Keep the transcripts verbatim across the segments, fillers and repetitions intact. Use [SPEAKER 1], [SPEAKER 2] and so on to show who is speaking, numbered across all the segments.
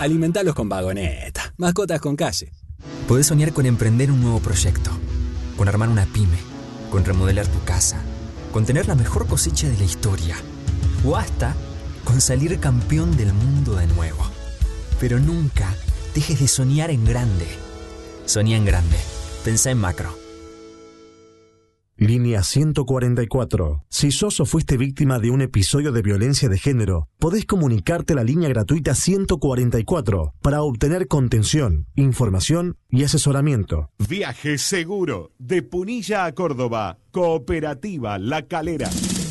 [SPEAKER 1] Alimentalos con Vagoneta. Mascotas con calle.
[SPEAKER 2] Podés soñar con emprender un nuevo proyecto, con armar una pyme, con remodelar tu casa, con tener la mejor cosecha de la historia, o hasta con salir campeón del mundo de nuevo. Pero nunca dejes de soñar en grande. Soñá en grande. Pensá en macro.
[SPEAKER 3] Línea ciento cuarenta y cuatro. Si sos o fuiste víctima de un episodio de violencia de género, podés comunicarte a la línea gratuita ciento cuarenta y cuatro para obtener contención, información y asesoramiento.
[SPEAKER 4] Viaje seguro de Punilla a Córdoba. Cooperativa La Calera.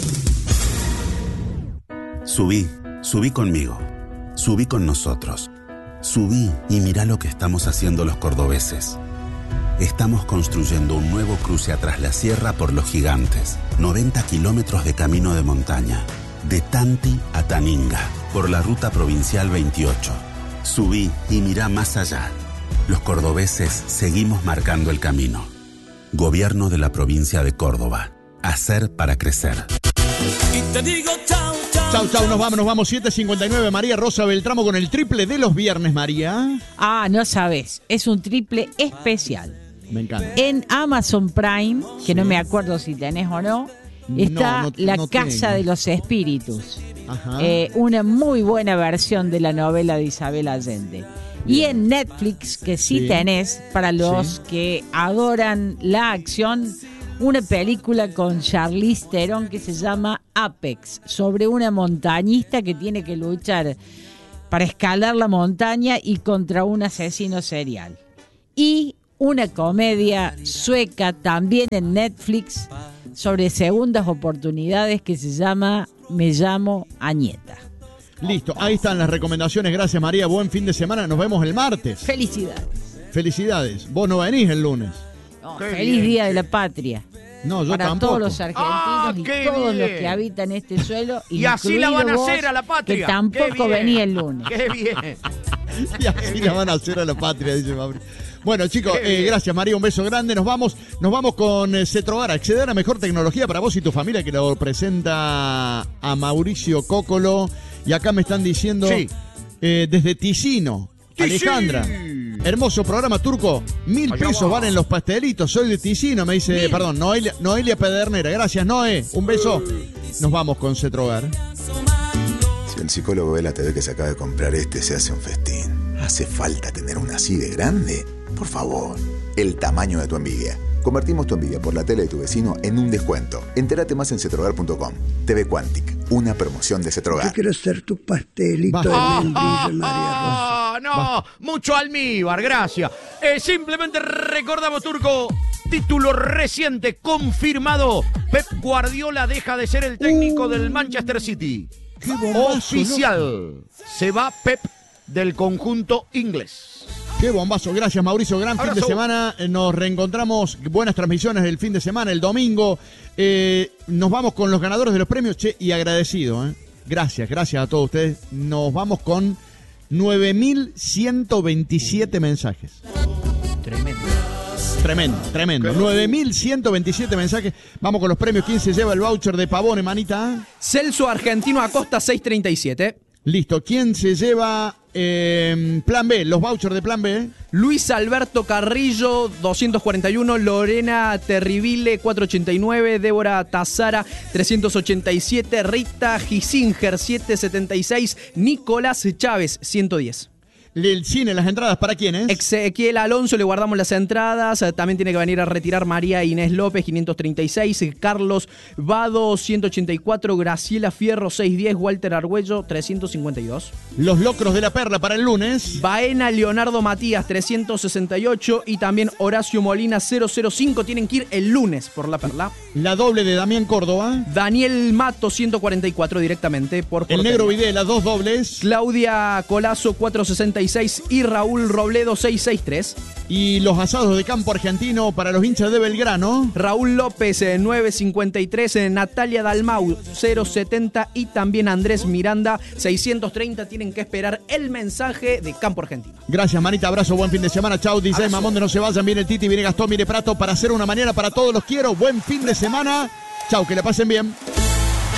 [SPEAKER 5] Subí, subí conmigo. Subí con nosotros. Subí y mirá lo que estamos haciendo los cordobeses. Estamos construyendo un nuevo cruce atrás la sierra por Los Gigantes. noventa kilómetros de camino de montaña. De Tanti a Taninga, por la ruta provincial veintiocho. Subí y mirá más allá. Los cordobeses seguimos marcando el camino. Gobierno de la provincia de Córdoba. Hacer para crecer.
[SPEAKER 6] Y te digo chau, chau.
[SPEAKER 7] Chau, chau, nos vamos, nos vamos. siete cincuenta y nueve, María Rosa Beltramo con el triple de los viernes, María.
[SPEAKER 8] Ah, no sabes, es un triple especial.
[SPEAKER 7] Me encanta.
[SPEAKER 8] En Amazon Prime, que no me acuerdo si tenés o no, está
[SPEAKER 7] No, no-
[SPEAKER 8] La
[SPEAKER 7] no
[SPEAKER 8] Casa
[SPEAKER 7] tengo.
[SPEAKER 8] de los Espíritus.
[SPEAKER 7] Ajá.
[SPEAKER 8] Eh, una muy buena versión de la novela de Isabel Allende. Y en Netflix, que sí,
[SPEAKER 7] Sí.
[SPEAKER 8] tenés, para los
[SPEAKER 7] Sí.
[SPEAKER 8] que adoran la acción, una película con Charlize Theron que se llama Apex, sobre una montañista que tiene que luchar para escalar la montaña y contra un asesino serial. Y una comedia sueca también en Netflix sobre segundas oportunidades que se llama Me llamo Añeta.
[SPEAKER 7] Listo, ahí están las recomendaciones. Gracias, María. Buen fin de semana. Nos vemos el martes.
[SPEAKER 8] Felicidades.
[SPEAKER 7] Felicidades. Vos no venís el lunes.
[SPEAKER 8] No,
[SPEAKER 9] Qué
[SPEAKER 8] feliz
[SPEAKER 9] bien,
[SPEAKER 8] Día de
[SPEAKER 9] che.
[SPEAKER 8] la Patria.
[SPEAKER 7] No, yo
[SPEAKER 8] Para
[SPEAKER 7] tampoco.
[SPEAKER 8] todos los argentinos
[SPEAKER 9] Ah,
[SPEAKER 8] y
[SPEAKER 9] qué
[SPEAKER 8] todos los
[SPEAKER 9] bien.
[SPEAKER 8] que habitan este suelo.
[SPEAKER 9] Y así la van a
[SPEAKER 8] incluido
[SPEAKER 9] hacer
[SPEAKER 8] vos,
[SPEAKER 9] a la patria.
[SPEAKER 8] Que tampoco
[SPEAKER 9] Qué bien.
[SPEAKER 8] venía el lunes.
[SPEAKER 9] Qué bien.
[SPEAKER 7] Y así la van a hacer a la patria, dice Mauri. Bueno, chicos,
[SPEAKER 9] Qué
[SPEAKER 7] eh,
[SPEAKER 9] bien.
[SPEAKER 7] gracias, María. Un beso grande. Nos vamos nos vamos con eh, Cetrogar. Acceder a mejor tecnología para vos y tu familia, que lo presenta a Mauricio Cócolo. Y acá me están diciendo
[SPEAKER 9] Sí.
[SPEAKER 7] eh, desde Ticino,
[SPEAKER 9] Sí,
[SPEAKER 7] Alejandra.
[SPEAKER 9] sí.
[SPEAKER 7] Hermoso programa, Turco. Mil
[SPEAKER 9] Allá
[SPEAKER 7] pesos
[SPEAKER 9] va.
[SPEAKER 7] valen los pastelitos. Soy de Ticino, me dice,
[SPEAKER 9] Mil.
[SPEAKER 7] perdón, Noelia, Noelia Pedernera. Gracias, Noé. Un beso. Nos vamos con Cetrogar.
[SPEAKER 10] Si el psicólogo ve la T V que se acaba de comprar este, se hace un festín. ¿Hace falta tener una así de grande? Por favor, el tamaño de tu envidia. Convertimos tu envidia por la tele de tu vecino en un descuento. Entérate más en cetrogar punto com. T V Quantic, una promoción de Cetrogar.
[SPEAKER 11] Yo quiero ser tu pastelito
[SPEAKER 7] Basta.
[SPEAKER 11] de
[SPEAKER 9] Ah,
[SPEAKER 11] membrillo, María Rosa.
[SPEAKER 9] ah, no, mucho almíbar, gracias. Eh, simplemente recordamos, Turco, título reciente confirmado. Pep Guardiola deja de ser el técnico del Manchester City.
[SPEAKER 7] Qué bombazo,
[SPEAKER 9] Oficial. Se va Pep del conjunto inglés.
[SPEAKER 7] Qué bombazo, gracias Mauricio, gran fin de
[SPEAKER 9] Abrazo.
[SPEAKER 7] semana, eh, nos reencontramos, buenas transmisiones del fin de semana, el domingo, eh, nos vamos con los ganadores de los premios, che, y agradecido, eh. gracias, gracias a todos ustedes, nos vamos con nueve mil ciento veintisiete mensajes.
[SPEAKER 9] Tremendo.
[SPEAKER 7] Tremendo, tremendo, nueve mil ciento veintisiete mensajes, vamos con los premios, ¿quién se lleva el voucher de Pavone, manita?
[SPEAKER 12] Celso Argentino Acosta seiscientos treinta y siete.
[SPEAKER 7] Listo, ¿quién se lleva eh, Plan B, los vouchers de Plan B?
[SPEAKER 12] Luis Alberto Carrillo doscientos cuarenta y uno, Lorena Terribile cuatrocientos ochenta y nueve, Débora Tazara trescientos ochenta y siete, Rita Gisinger setecientos setenta y seis, Nicolás Chávez ciento diez.
[SPEAKER 7] El cine, las entradas, ¿para quiénes?
[SPEAKER 12] Ezequiel Alonso, le guardamos las entradas. Eh, También tiene que venir a retirar María Inés López, quinientos treinta y seis. Carlos Vado, ciento ochenta y cuatro. Graciela Fierro, seiscientos diez. Walter Argüello, trescientos cincuenta y dos.
[SPEAKER 7] Los locros de la perla para el lunes.
[SPEAKER 12] Baena Leonardo Matías, trescientos sesenta y ocho. Y también Horacio Molina, cero cero cinco. Tienen que ir el lunes por la perla.
[SPEAKER 7] La doble de Damián Córdoba.
[SPEAKER 12] Daniel Mato, ciento cuarenta y cuatro directamente por
[SPEAKER 7] El
[SPEAKER 12] Porteño.
[SPEAKER 7] negro Videla, dos dobles.
[SPEAKER 12] Claudia Colazo, cuatrocientos sesenta y seis. Y Raúl Robledo, seiscientos sesenta y tres.
[SPEAKER 7] Y los asados de campo argentino para los hinchas de Belgrano.
[SPEAKER 12] Raúl López, eh, novecientos cincuenta y tres, eh, Natalia Dalmau, cero setenta y también Andrés Miranda, seiscientos treinta. Tienen que esperar el mensaje de Campo Argentino.
[SPEAKER 7] Gracias, manita, abrazo, buen fin de semana. Chau, dice
[SPEAKER 12] Abrazo.
[SPEAKER 7] Mamón de No Se Vayan. Viene el Titi, viene Gastón, viene Prato para hacer una mañana para todos. Los quiero. Buen fin de semana. Chau, que la pasen bien.